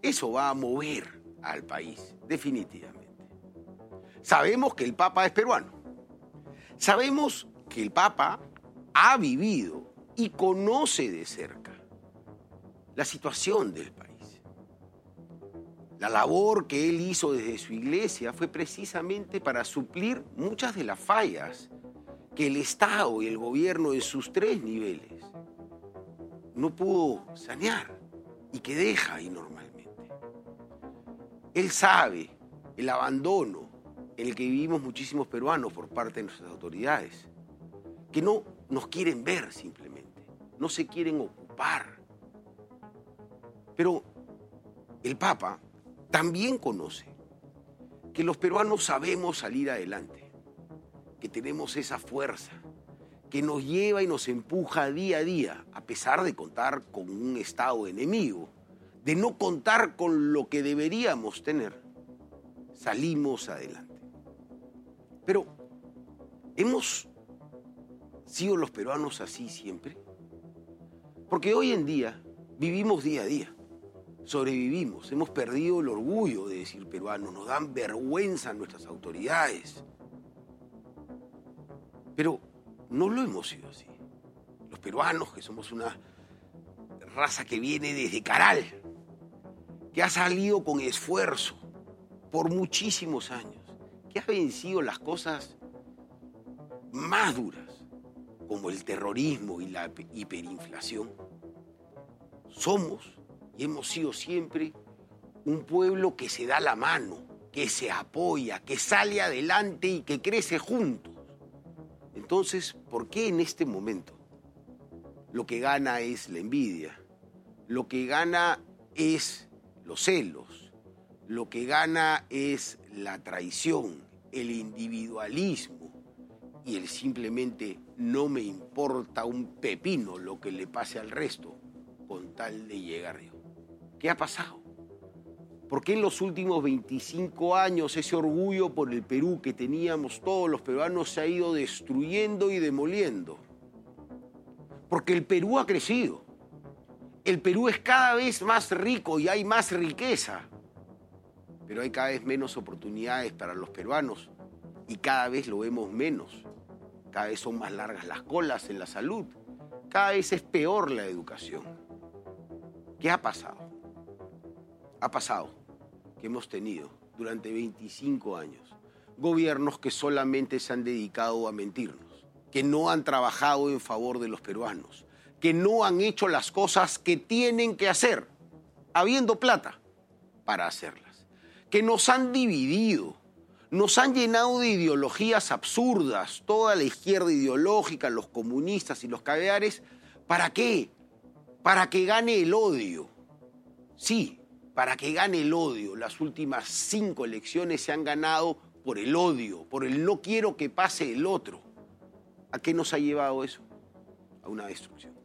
Eso va a mover al país, definitivamente. Sabemos que el Papa es peruano. Sabemos que el Papa ha vivido y conoce de cerca la situación del país. La labor que él hizo desde su iglesia fue precisamente para suplir muchas de las fallas que el Estado y el gobierno en sus 3 niveles no pudo sanear y que deja ahí normalmente. Él sabe el abandono en el que vivimos muchísimos peruanos por parte de nuestras autoridades, que no nos quieren ver simplemente, no se quieren ocupar. Pero el Papa también conoce que los peruanos sabemos salir adelante, que tenemos esa fuerza que nos lleva y nos empuja día a día, a pesar de contar con un Estado enemigo, de no contar con lo que deberíamos tener, salimos adelante. Pero, ¿hemos sido los peruanos así siempre? Porque hoy en día vivimos día a día. Sobrevivimos, hemos perdido el orgullo de decir peruanos, nos dan vergüenza nuestras autoridades. Pero no lo hemos sido así. Los peruanos, que somos una raza que viene desde Caral, que ha salido con esfuerzo por muchísimos años, que ha vencido las cosas más duras, como el terrorismo y la hiperinflación. Somos y hemos sido siempre un pueblo que se da la mano, que se apoya, que sale adelante y que crece juntos. Entonces, ¿por qué en este momento lo que gana es la envidia? Lo que gana es los celos, lo que gana es la traición, el individualismo y el simplemente no me importa un pepino lo que le pase al resto con tal de llegar yo. ¿Qué ha pasado? ¿Por qué en los últimos 25 años ese orgullo por el Perú que teníamos todos los peruanos se ha ido destruyendo y demoliendo? Porque el Perú ha crecido. El Perú es cada vez más rico y hay más riqueza. Pero hay cada vez menos oportunidades para los peruanos y cada vez lo vemos menos. Cada vez son más largas las colas en la salud. Cada vez es peor la educación. ¿Qué ha pasado? Ha pasado que hemos tenido durante 25 años gobiernos que solamente se han dedicado a mentirnos, que no han trabajado en favor de los peruanos, que no han hecho las cosas que tienen que hacer, habiendo plata para hacerlas, que nos han dividido, nos han llenado de ideologías absurdas, toda la izquierda ideológica, los comunistas y los caviares. ¿Para qué? Para que gane el odio. Sí, para que gane el odio. Las últimas 5 elecciones se han ganado por el odio, por el no quiero que pase el otro. ¿A qué nos ha llevado eso? A una destrucción.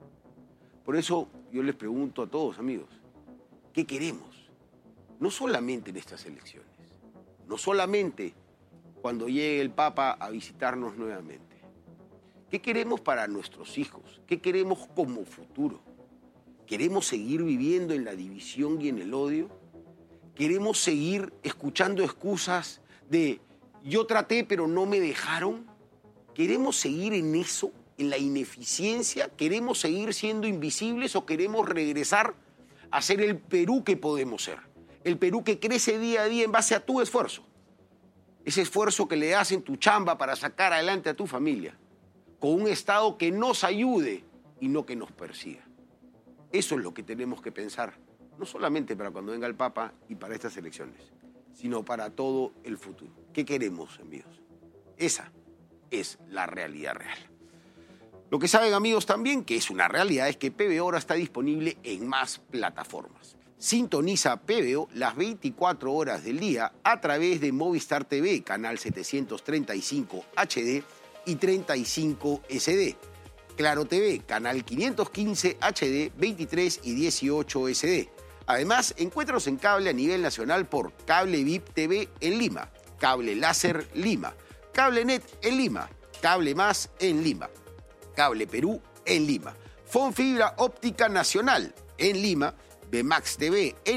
Por eso yo les pregunto a todos, amigos, ¿qué queremos? No solamente en estas elecciones, no solamente cuando llegue el Papa a visitarnos nuevamente. ¿Qué queremos para nuestros hijos? ¿Qué queremos como futuro? ¿Queremos seguir viviendo en la división y en el odio? ¿Queremos seguir escuchando excusas de yo traté pero no me dejaron? ¿Queremos seguir en eso, en la ineficiencia? ¿Queremos seguir siendo invisibles o queremos regresar a ser el Perú que podemos ser? El Perú que crece día a día en base a tu esfuerzo. Ese esfuerzo que le das en tu chamba para sacar adelante a tu familia. Con un Estado que nos ayude y no que nos persiga. Eso es lo que tenemos que pensar, no solamente para cuando venga el Papa y para estas elecciones, sino para todo el futuro. ¿Qué queremos, amigos? Esa es la realidad real. Lo que saben, amigos, también que es una realidad es que PBO ahora está disponible en más plataformas. Sintoniza PBO las 24 horas del día a través de Movistar TV, canal 735 HD y 35 SD. Claro TV, canal 515 HD, 23 y 18 SD. Además, encuéntranos en cable a nivel nacional por Cable VIP TV en Lima, Cable Láser Lima, Cable Net en Lima, Cable Más en Lima, Cable Perú en Lima, Fon Fibra Óptica Nacional en Lima, Bmax TV en